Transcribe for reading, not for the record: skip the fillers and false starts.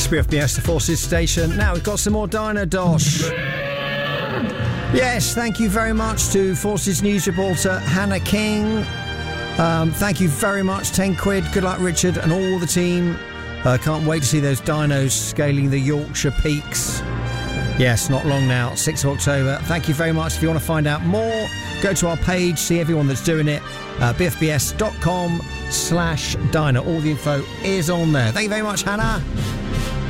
It's BFBS, the Forces station. Now we've got some more Dino Dosh. Yes, thank you very much to Forces News reporter Hannah King. Thank you very much, 10 quid. Good luck, Richard, and all the team. Can't wait to see those dinos scaling the Yorkshire Peaks. Yes, not long now, 6th of October. Thank you very much. If you want to find out more, go to our page, see everyone that's doing it. bfbs.com/dino. All the info is on there. Thank you very much, Hannah.